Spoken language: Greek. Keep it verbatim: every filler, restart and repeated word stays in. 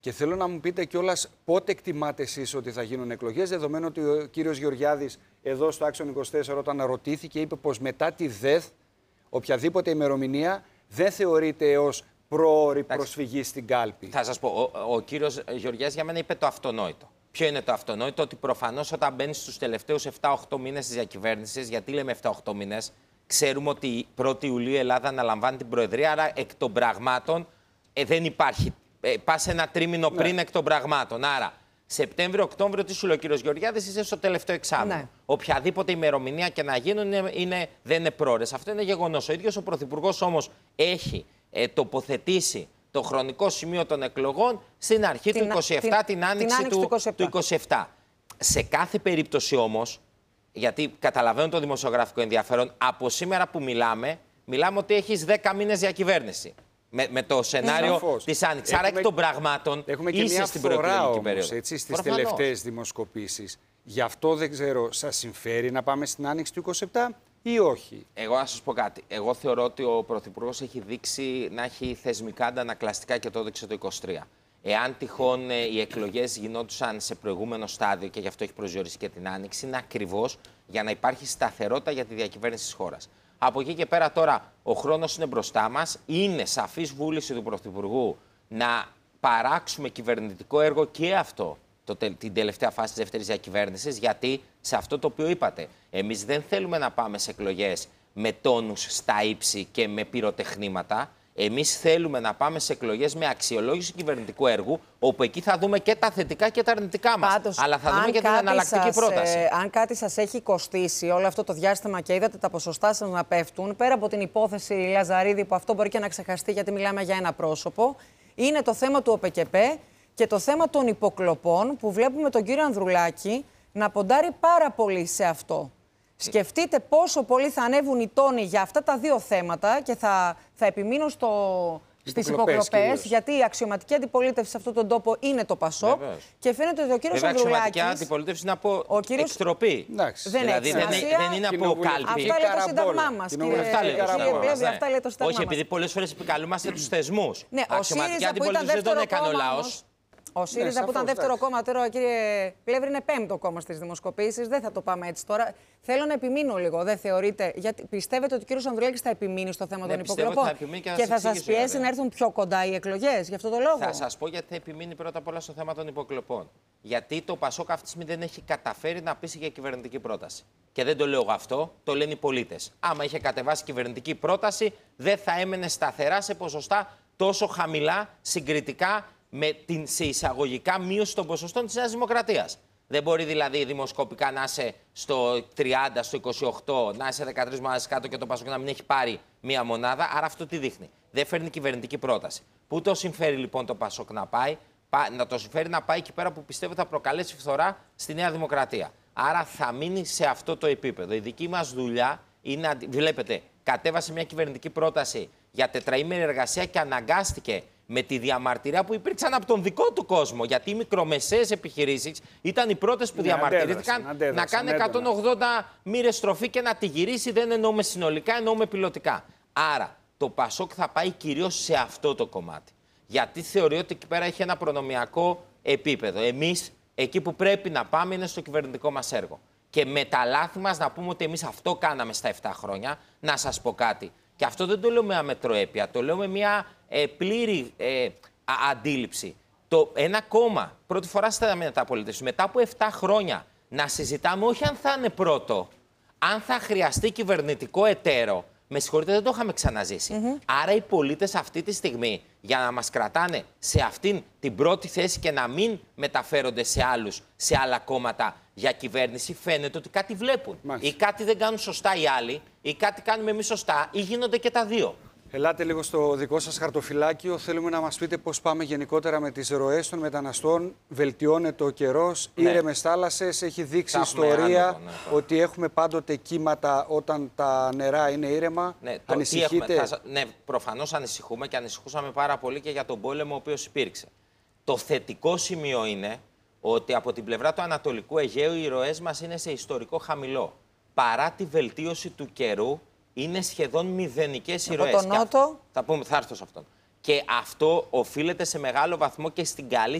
Και θέλω να μου πείτε κιόλας πότε εκτιμάτε εσείς ότι θα γίνουν εκλογές, δεδομένου ότι ο κύριος Γεωργιάδης εδώ στο Άξιον είκοσι τέσσερα όταν ρωτήθηκε είπε πως μετά τη ΔΕΘ οποιαδήποτε ημερομηνία δεν θεωρείται ως πρόωρη προσφυγή στην κάλπη. Θα σας πω, ο, ο κύριος Γεωργιάδης για μένα είπε το αυτονόητο. Ποιο είναι το αυτονόητο? Ότι προφανώς όταν μπαίνει στους τελευταίους επτά οχτώ μήνες της διακυβέρνησης, γιατί λέμε επτά οχτώ μήνες, ξέρουμε ότι πρώτη Ιουλίου η Ελλάδα αναλαμβάνει την Προεδρία, άρα εκ των πραγμάτων ε, δεν υπάρχει. Ε, πας ένα τρίμηνο ναι. πριν εκ των πραγμάτων. Άρα, Σεπτέμβριο-Οκτώβριο, τι σου λέει ο κύριος Γεωργιάδης, είσαι στο τελευταίο εξάμηνο. Ναι. Οποιαδήποτε ημερομηνία και να γίνουν είναι, είναι, δεν είναι πρόορες. Αυτό είναι γεγονός. Ο ίδιος ο Πρωθυπουργός όμως έχει ε, τοποθετήσει το χρονικό σημείο των εκλογών στην αρχή την, του είκοσι επτά, την, την άνοιξη, την άνοιξη του, του, είκοσι επτά. του είκοσι επτά. Σε κάθε περίπτωση όμως, γιατί καταλαβαίνω το δημοσιογραφικό ενδιαφέρον, από σήμερα που μιλάμε, μιλάμε ότι έχεις δέκα μήνες διακυβέρνηση. Με, με το σενάριο της άνοιξης. Άρα εκ των πραγμάτων έχουμε και μια στην φορά όμως, έτσι, στις τελευταίες δημοσκοπήσεις. Γι' αυτό δεν ξέρω, σας συμφέρει να πάμε στην άνοιξη του είκοσι επτά ή όχι? Εγώ να σας πω κάτι. Εγώ θεωρώ ότι ο Πρωθυπουργός έχει δείξει να έχει θεσμικά αντανακλαστικά και το έδειξε το είκοσι τρία. Εάν τυχόν ε, οι εκλογές γινόντουσαν σε προηγούμενο στάδιο και γι' αυτό έχει προσδιορίσει και την άνοιξη, είναι ακριβώς για να υπάρχει σταθερότητα για τη διακυβέρνηση της χώρας. Από εκεί και πέρα τώρα ο χρόνος είναι μπροστά μας. Είναι σαφής βούληση του Πρωθυπουργού να παράξουμε κυβερνητικό έργο και αυτό το, την τελευταία φάση της δεύτερης διακυβέρνησης, γιατί σε αυτό το οποίο είπατε, εμείς δεν θέλουμε να πάμε σε εκλογές με τόνους στα ύψη και με πυροτεχνήματα. Εμείς θέλουμε να πάμε σε εκλογές με αξιολόγηση κυβερνητικού έργου, όπου εκεί θα δούμε και τα θετικά και τα αρνητικά μας. Πάντως, αλλά θα δούμε και την εναλλακτική σας, πρόταση. Ε, αν κάτι σας έχει κοστίσει όλο αυτό το διάστημα και είδατε τα ποσοστά σας να πέφτουν, πέρα από την υπόθεση Λαζαρίδη, που αυτό μπορεί και να ξεχαστεί γιατί μιλάμε για ένα πρόσωπο, είναι το θέμα του ΟΠΕΚΕΠΕ και το θέμα των υποκλοπών, που βλέπουμε τον κύριο Ανδρουλάκη να ποντάρει πάρα πολύ σε αυτό. Σκεφτείτε πόσο πολύ θα ανέβουν οι τόνοι για αυτά τα δύο θέματα και θα, θα επιμείνω στο, στις υποκλοπές, γιατί η αξιωματική αντιπολίτευση σε αυτόν τον τόπο είναι το ΠΑΣΟΚ. Βεβαίως. Και φαίνεται ότι ο κύριος Ανδρουλάκης... Η αξιωματική αντιπολίτευση είναι από ο κύριος... εκτροπή. Δεν δηλαδή δεν, δεν είναι από κάλπη. Αυτά λέει το Σύνταγμά μας. Αυτά λέει το Σύνταγμά. Όχι, επειδή πολλές φορές επικαλούμαστε τους θεσμούς. Ναι, ο ΣΥΡΙΖΑ που ήταν δεύτερο κόμμα. Ο ΣΥΡΙΖΑ ναι, που ήταν δεύτερο εντάξει. κόμμα, τώρα κύριε Πλεύρη, είναι πέμπτο κόμμα στις δημοσκοπήσεις. Δεν θα το πάμε έτσι τώρα. Θέλω να επιμείνω λίγο. Δεν θεωρείτε, γιατί πιστεύετε ότι ο κύριος Ανδρουλάκης θα επιμείνει στο θέμα ναι, των υποκλοπών θα και, και θα σας σας πιέσει βέβαια. να έρθουν πιο κοντά οι εκλογές, γι' αυτό το λόγο? Θα σας πω γιατί θα επιμείνει πρώτα απ' όλα στο θέμα των υποκλοπών. Γιατί το ΠΑΣΟΚ αυτή τη στιγμή δεν έχει καταφέρει να πείσει για κυβερνητική πρόταση. Και δεν το λέω εγώ αυτό, το λένε οι πολίτες. Άμα είχε κατεβάσει κυβερνητική πρόταση, δεν θα έμενε σταθερά σε ποσοστά τόσο χαμηλά συγκριτικά με την σε εισαγωγικά μείωση των ποσοστών της Νέας Δημοκρατίας. Δεν μπορεί δηλαδή δημοσκοπικά να είσαι στο τριάντα, στο είκοσι οκτώ, να είσαι δεκατρείς μονάδες κάτω και το ΠΑΣΟΚ να μην έχει πάρει μία μονάδα. Άρα αυτό τι δείχνει? Δεν φέρνει κυβερνητική πρόταση. Πού το συμφέρει λοιπόν το ΠΑΣΟΚ να πάει? Να το συμφέρει να πάει εκεί πέρα που πιστεύω θα προκαλέσει φθορά στη Νέα Δημοκρατία. Άρα θα μείνει σε αυτό το επίπεδο. Η δική μας δουλειά είναι, βλέπετε, κατέβασε μια κυβερνητική πρόταση για τετραήμερη εργασία και αναγκάστηκε με τη διαμαρτυρία που υπήρξαν από τον δικό του κόσμο. Γιατί οι μικρομεσαίες επιχειρήσεις ήταν οι πρώτες που ναι, διαμαρτυρήθηκαν αντέδρασαν, να κάνει εκατόν ογδόντα μοίρες στροφή και να τη γυρίσει. Δεν εννοούμε συνολικά, εννοούμε πιλωτικά. Άρα το ΠΑΣΟΚ θα πάει κυρίως σε αυτό το κομμάτι. Γιατί θεωρεί ότι εκεί πέρα έχει ένα προνομιακό επίπεδο. Εμείς εκεί που πρέπει να πάμε είναι στο κυβερνητικό μας έργο. Και με τα λάθη μας να πούμε ότι εμείς αυτό κάναμε στα επτά χρόνια. Να σας πω κάτι. Και αυτό δεν το λέω με αμετροέπεια, το λέω με μια ε, πλήρη ε, α, αντίληψη. Το ένα κόμμα, πρώτη φορά στα μεταπολίτευση, μετά από επτά χρόνια, να συζητάμε όχι αν θα είναι πρώτο, αν θα χρειαστεί κυβερνητικό εταίρο. Με συγχωρείτε, δεν το είχαμε ξαναζήσει. Mm-hmm. Άρα οι πολίτες αυτή τη στιγμή, για να μας κρατάνε σε αυτήν την πρώτη θέση και να μην μεταφέρονται σε άλλους, σε άλλα κόμματα για κυβέρνηση, φαίνεται ότι κάτι βλέπουν. Μάλιστα. Ή κάτι δεν κάνουν σωστά οι άλλοι, ή κάτι κάνουμε εμείς σωστά, ή γίνονται και τα δύο. Ελάτε λίγο στο δικό σας χαρτοφυλάκιο. Θέλουμε να μας πείτε πώς πάμε γενικότερα με τις ροές των μεταναστών. Βελτιώνεται ο καιρός, ναι. ήρεμες θάλασσες. Έχει δείξει η ιστορία άνοδο, ναι, ότι έχουμε πάντοτε κύματα όταν τα νερά είναι ήρεμα. Ναι, το ανησυχείτε? Έχουμε, θα, ναι, προφανώς ανησυχούμε και ανησυχούσαμε πάρα πολύ και για τον πόλεμο ο οποίος υπήρξε. Το θετικό σημείο είναι ότι από την πλευρά του Ανατολικού Αιγαίου οι ροές μας είναι σε ιστορικό χαμηλό. Παρά τη βελτίωση του καιρού, είναι σχεδόν μηδενικές οι ροές. Από τον Νότο. Θα, πούμε, θα έρθω σε αυτόν. Και αυτό οφείλεται σε μεγάλο βαθμό και στην καλή